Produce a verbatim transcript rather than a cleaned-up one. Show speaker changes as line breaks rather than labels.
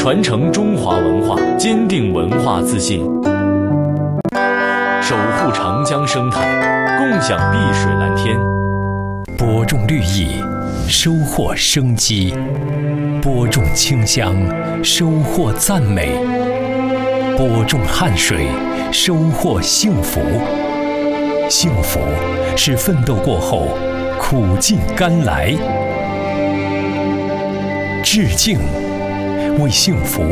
传承中华文化，坚定文化自信，守护长江生态，共享碧水蓝天。
播种绿意，收获生机；播种清香，收获赞美；播种汗水，收获幸福。幸福是奋斗过后苦尽甘来。致敬，为幸福